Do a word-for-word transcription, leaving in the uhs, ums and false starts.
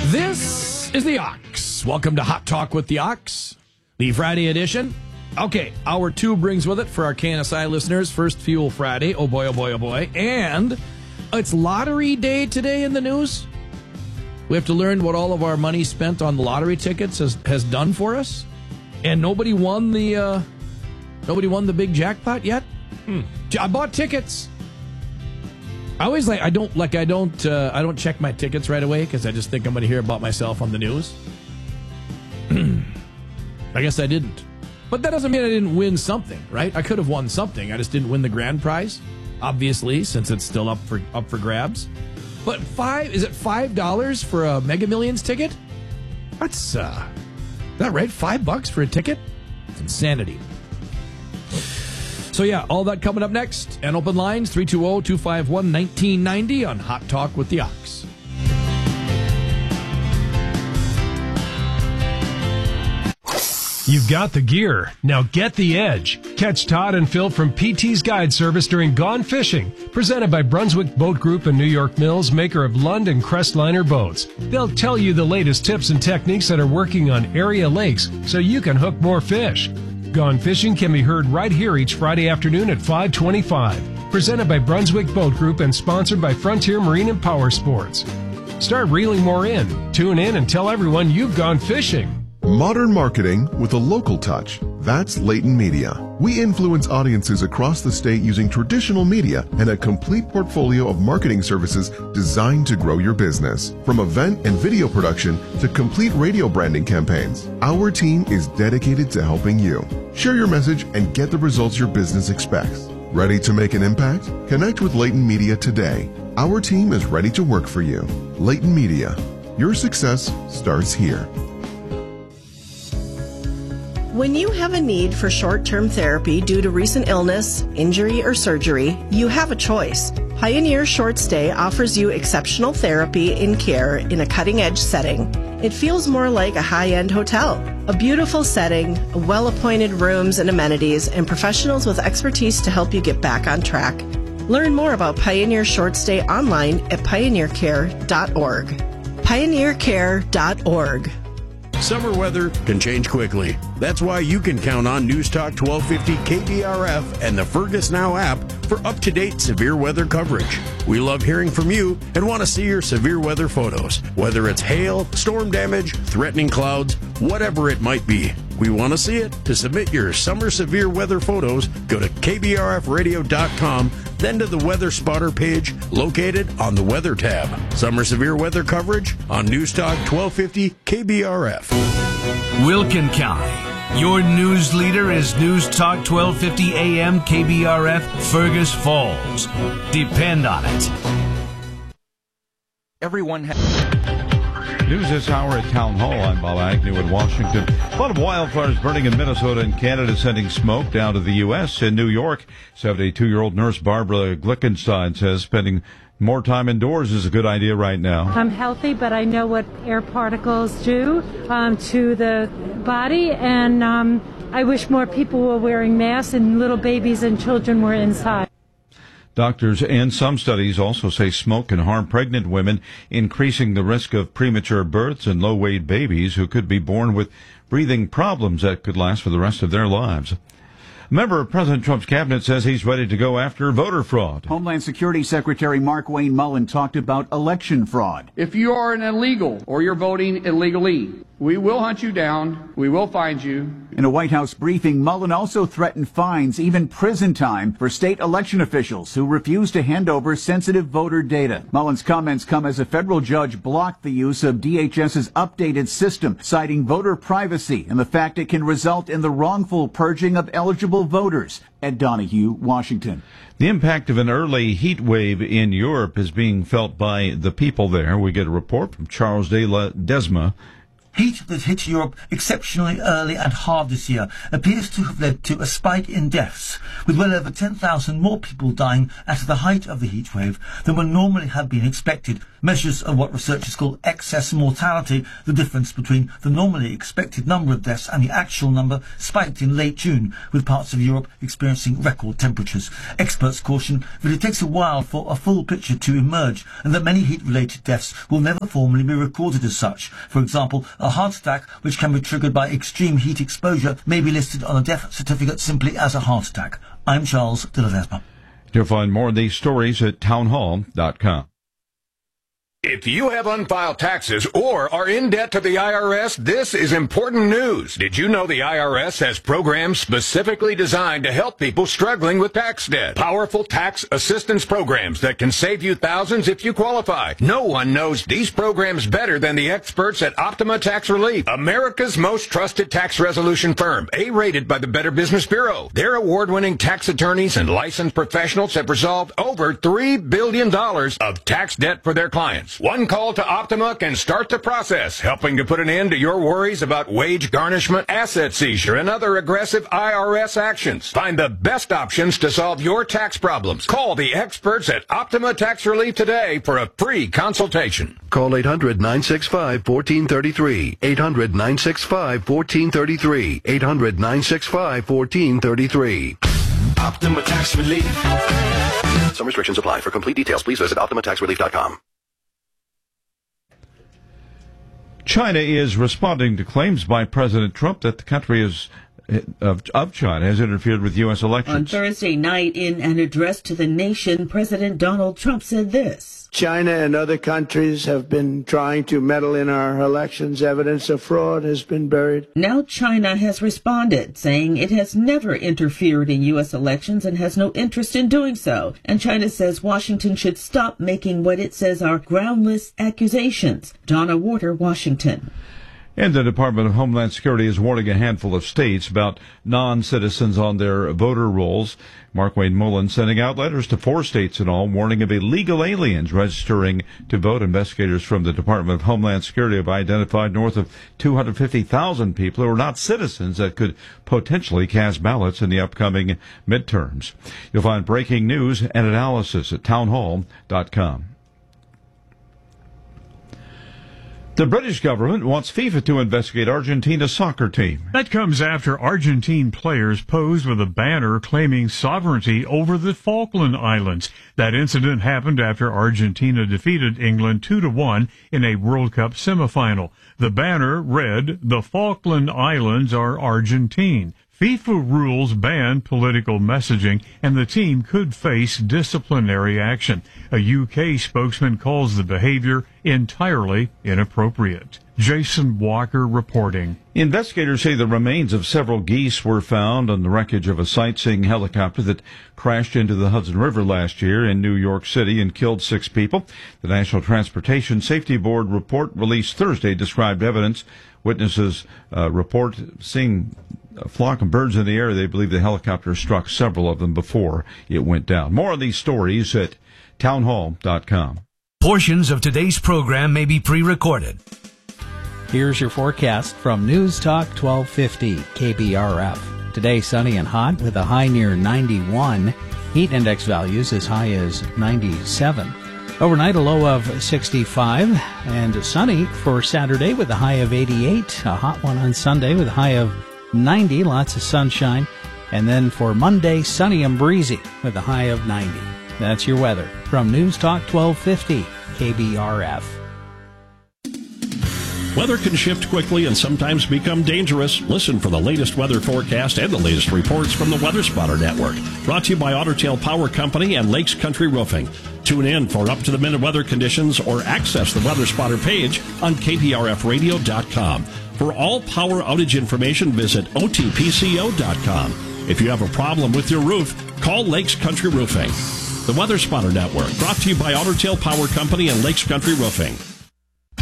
This is the Ox. Welcome to Hot Talk with the Ox, the Friday edition. Okay, hour two brings with it for our K N S I listeners, First Fuel Friday. Oh boy, oh boy, oh boy. And it's lottery day today in the news. We have to learn what all of our money spent on the lottery tickets has, has done for us. And nobody won the uh, nobody won the big jackpot yet. Hmm. I bought tickets. I always like I don't like I don't uh, I don't check my tickets right away because I just think I'm going to hear about myself on the news. I guess I didn't, but that doesn't mean I didn't win something, right? I could have won something. I just didn't win the grand prize, obviously, since it's still up for up for grabs. But five is it five dollars for a Mega Millions ticket? That's uh, is that right? Five bucks for a ticket? It's insanity. So, yeah, all that coming up next. And open lines, three two zero, two five one, one nine nine zero on Hot Talk with the Ox. You've got the gear. Now get the edge. Catch Todd and Phil from P T's Guide Service during Gone Fishing, presented by Brunswick Boat Group and New York Mills, maker of Lund and Crestliner boats. They'll tell you the latest tips and techniques that are working on area lakes so you can hook more fish. Gone Fishing can be heard right here each Friday afternoon at five twenty-five. Presented by Brunswick Boat Group and sponsored by Frontier Marine and Power Sports. Start reeling more in. Tune in and tell everyone you've gone fishing. Modern marketing with a local touch. That's Leighton Media. We influence audiences across the state using traditional media and a complete portfolio of marketing services designed to grow your business. From event and video production to complete radio branding campaigns, our team is dedicated to helping you. Share your message and get the results your business expects. Ready to make an impact? Connect with Leighton Media today. Our team is ready to work for you. Leighton Media. Your success starts here. When you have a need for short-term therapy due to recent illness, injury, or surgery, you have a choice. Pioneer Short Stay offers you exceptional therapy and care in a cutting-edge setting. It feels more like a high-end hotel. A beautiful setting, well-appointed rooms and amenities, and professionals with expertise to help you get back on track. Learn more about Pioneer Short Stay online at pioneer care dot org. pioneer care dot org. Summer weather can change quickly. That's why you can count on News Talk twelve fifty K B R F and the Fergus Now app for up-to-date severe weather coverage. We love hearing from you and want to see your severe weather photos, whether it's hail, storm damage, threatening clouds, whatever it might be. We want to see it. To submit your summer severe weather photos, go to K B R F radio dot com, then to the Weather Spotter page located on the Weather tab. Summer severe weather coverage on News Talk twelve fifty K B R F. Wilkin County, your news leader is News Talk twelve fifty A M K B R F Fergus Falls. Depend on it. Everyone has... News this hour at Town Hall. I'm Bob Agnew in Washington. A lot of wildfires burning in Minnesota and Canada, sending smoke down to the U S In New York, seventy-two-year-old nurse Barbara Glickenstein says spending more time indoors is a good idea right now. I'm healthy, but I know what air particles do um, to the body, and um, I wish more people were wearing masks and little babies and children were inside. Doctors and some studies also say smoke can harm pregnant women, increasing the risk of premature births and low-weight babies who could be born with breathing problems that could last for the rest of their lives. A member of President Trump's cabinet says he's ready to go after voter fraud. Homeland Security Secretary Mark Wayne Mullen talked about election fraud. If you are an illegal or you're voting illegally, we will hunt you down. We will find you. In a White House briefing, Mullen also threatened fines, even prison time, for state election officials who refuse to hand over sensitive voter data. Mullen's comments come as a federal judge blocked the use of DHS's updated system, citing voter privacy and the fact it can result in the wrongful purging of eligible voters. Ed Donahue, Washington. The impact of an early heat wave in Europe is being felt by the people there. We get a report from Charles de la Desma Heat that hit Europe exceptionally early and hard this year appears to have led to a spike in deaths, with well over ten thousand more people dying at the height of the heat wave than would normally have been expected. Measures of what researchers call excess mortality, the difference between the normally expected number of deaths and the actual number, spiked in late June, with parts of Europe experiencing record temperatures. Experts caution that it takes a while for a full picture to emerge, and that many heat-related deaths will never formally be recorded as such. For example, a heart attack, which can be triggered by extreme heat exposure, may be listed on a death certificate simply as a heart attack. I'm Charles de Ledesma. You'll find more of these stories at townhall dot com. If you have unfiled taxes or are in debt to the I R S, this is important news. Did you know the I R S has programs specifically designed to help people struggling with tax debt? Powerful tax assistance programs that can save you thousands if you qualify. No one knows these programs better than the experts at Optima Tax Relief, America's most trusted tax resolution firm, A-rated by the Better Business Bureau. Their award-winning tax attorneys and licensed professionals have resolved over three billion dollars of tax debt for their clients. One call to Optima can start the process, helping to put an end to your worries about wage garnishment, asset seizure, and other aggressive I R S actions. Find the best options to solve your tax problems. Call the experts at Optima Tax Relief today for a free consultation. Call eight hundred, nine six five, one four three three. eight hundred, nine six five, one four three three. eight hundred, nine six five, one four three three. Optima Tax Relief. Some restrictions apply. For complete details, please visit optima tax relief dot com. China is responding to claims by President Trump that the country is of, of China has interfered with U S elections. On Thursday night, in an address to the nation, President Donald Trump said this. China and other countries have been trying to meddle in our elections. Evidence of fraud has been buried. Now China has responded, saying it has never interfered in U S elections and has no interest in doing so. And China says Washington should stop making what it says are groundless accusations. Donna Warder, Washington. And the Department of Homeland Security is warning a handful of states about non-citizens on their voter rolls. Markwayne Mullin sending out letters to four states in all, warning of illegal aliens registering to vote. Investigators from the Department of Homeland Security have identified north of two hundred fifty thousand people who are not citizens that could potentially cast ballots in the upcoming midterms. You'll find breaking news and analysis at townhall dot com. The British government wants FIFA to investigate Argentina's soccer team. That comes after Argentine players posed with a banner claiming sovereignty over the Falkland Islands. That incident happened after Argentina defeated England two to one in a World Cup semifinal. The banner read, "The Falkland Islands are Argentine." FIFA rules ban political messaging, and the team could face disciplinary action. A U K spokesman calls the behavior entirely inappropriate. Jason Walker reporting. Investigators say the remains of several geese were found on the wreckage of a sightseeing helicopter that crashed into the Hudson River last year in New York City and killed six people. The National Transportation Safety Board report released Thursday described evidence. Witnesses uh, report seeing a flock of birds in the air. They believe the helicopter struck several of them before it went down. More of these stories at townhall dot com. Portions of today's program may be pre-recorded. Here's your forecast from News Talk twelve fifty K B R F. Today sunny and hot with a high near ninety-one. Heat index values as high as ninety-seven. Overnight a low of sixty-five and sunny for Saturday with a high of eighty-eight. A hot one on Sunday with a high of ninety, lots of sunshine. And then for Monday, sunny and breezy with a high of ninety. That's your weather from News Talk twelve fifty K B R F. Weather can shift quickly and sometimes become dangerous. Listen for the latest weather forecast and the latest reports from the Weather Spotter Network. Brought to you by Otter Tail Power Company and Lakes Country Roofing. Tune in for up-to-the-minute weather conditions or access the Weather Spotter page on K P R F radio dot com. For all power outage information, visit O T P C O dot com. If you have a problem with your roof, call Lakes Country Roofing. The Weather Spotter Network, brought to you by Otter Tail Power Company and Lakes Country Roofing.